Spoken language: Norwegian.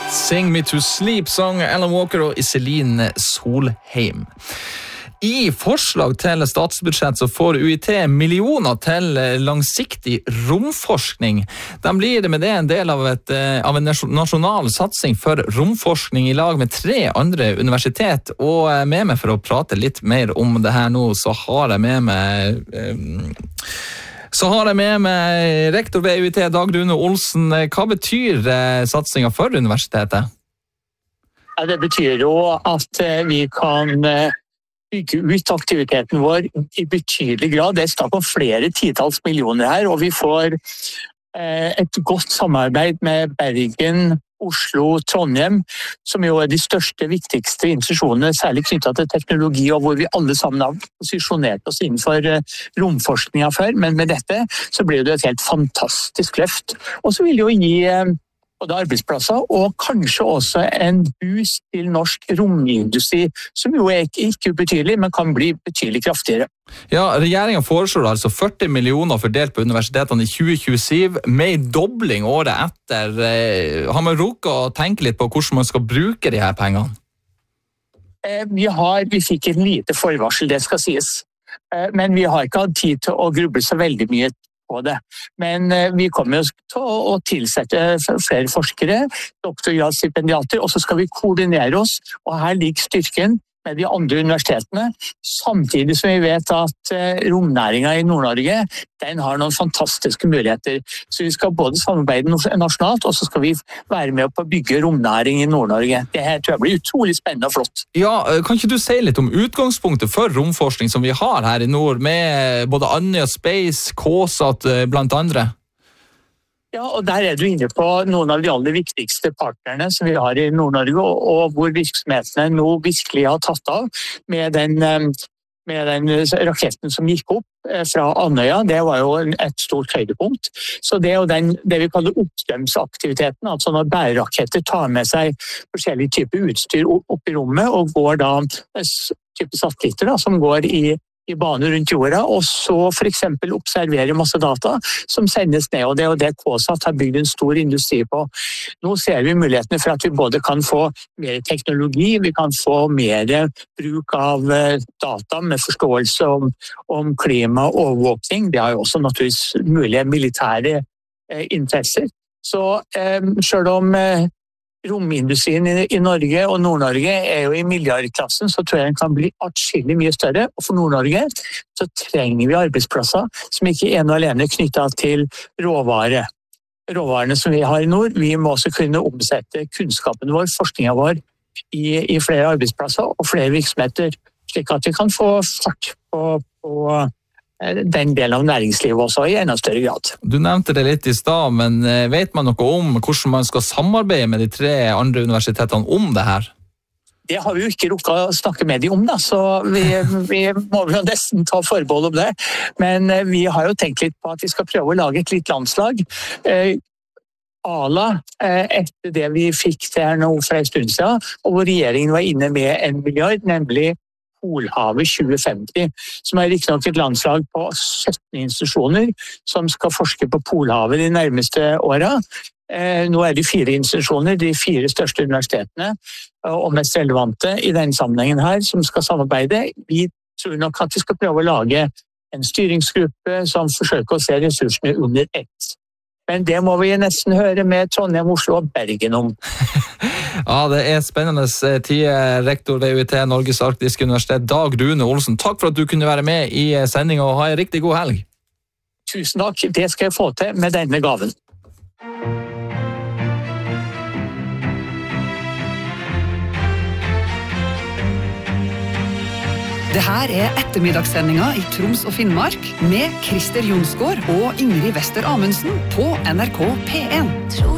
Sing Me To Sleep, sang Alan Walker og Iselin Solheim. I forslag til statsbudsjett så får UiT millioner til langsiktig romforskning. De blir med det en del av en nasjonal satsing for romforskning i lag med 3 andre universitet. Og med meg for å prate litt mer om det her nå, så har jeg med meg rektor ved UiT, Dag Rune Olsen. Hva betyr satsingen for universitetet? Ja, det betyr jo at vi kan bygge ut aktiviteten vår i betydelig grad. Det er snakk om flere titalls millioner her, og vi får et godt samarbeid med Bergen, Oslo, Trondheim, som jo er de største, viktigste institusjonene, særlig knyttet til teknologi, og hvor vi alle sammen har posisjonert oss innenfor romforskninga før. Men med dette så blir det et helt fantastisk løft. Og så vil det jo gi både arbeidsplasser og kanskje også en boost til norsk romindustri, som jo er ikke ubetydelig, men kan bli betydelig kraftigere. Ja, regjeringen foreslår altså 40 millioner fordelt på universitetene i 2027, med dobling året etter. Har man rukket å tenke litt på hvordan man skal bruke de her pengene? Vi fikk et lite forvarsel, det skal sies. Men vi har ikke hatt tid til å gruble så veldig mye på det. Men vi kommer til å tilsette flere forskere, doktorgradsstipendiater, og så skal vi koordinere oss, og her ligger styrken med de andre universitetene, samtidig som vi vet at romnæringen i Nord-Norge, den har noen fantastiske muligheter. Så vi skal både samarbeide nasjonalt, og så skal vi være med på å bygge romnæring i Nord-Norge. Det her tror jeg blir utrolig spennende og flott. Ja, kan ikke du si litt om utgangspunktet for romforskning som vi har her i nord, med både Andøya Space, KSAT blant andre? Ja, og der er du inne på noen av de aller viktigste partnerne som vi har i Nord-Norge, og hvor virksomhetene nå virkelig har tatt av med den raketten som gikk opp fra Andøya. Det var jo et stort høydepunkt. Så det er jo det vi kaller oppstrømsaktiviteten, altså når bæreraketter tar med seg forskjellige typer utstyr opp i rommet, og går da type satellitter som går i bane rundt jorda, og så for eksempel observere masse data som sendes ned, og det er jo det KSAT har bygd en stor industri på. Nå ser vi mulighetene for at vi både kan få mer teknologi, vi kan få mer bruk av data med forståelse om klima og overvåkning. Det har jo også naturligvis mulige militære interesser. Så selv om romindustrien i Norge og Nord-Norge er jo i milliardklassen, så tror jeg den kan bli atskillig mye større. Og for Nord-Norge så trenger vi arbeidsplasser som ikke er noe alene knyttet til råvarene som vi har i nord. Vi må også kunne omsette kunnskapen vår, forskningen vår, i flere arbeidsplasser og flere virksomheter, slik at vi kan få fart på den delen av næringslivet også i enda større grad. Du nevnte det litt i stad, men vet man noe om hvordan man skal samarbeide med de 3 andre universitetene om det her? Det har vi jo ikke rukket å snakke med dem om, da, så vi må jo nesten ta forbehold om det. Men vi har jo tenkt litt på at vi skal prøve å lage et litt landslag. Etter det vi fikk til her nå for en stund siden, og hvor regjeringen var inne med 1 milliard, nemlig Polhavet 2050, som er riktignok et landslag på 17 institusjoner som skal forske på Polhavet de nærmeste åra. Nå er det 4 institusjoner, de 4 største universitetene og mest relevante i denne sammenhengen her, som skal samarbeide. Vi tror nok at vi skal prøve å lage en styringsgruppe som forsøker å se ressursene under ett. Men det må vi nesten høre med Trondheim, Oslo og Bergen om. Ja, det er spennende tid, rektor ved UiT, Norges Arktiske Universitet, Dag Rune Olsen. Takk for at du kunne være med i sendingen, og ha en riktig god helg. Tusen takk, det skal jeg få til med denne gaven. Det her er ettermiddagssendinga i Troms og Finnmark med Christer Jonsgaard og Ingrid Wester Amundsen på NRK P1.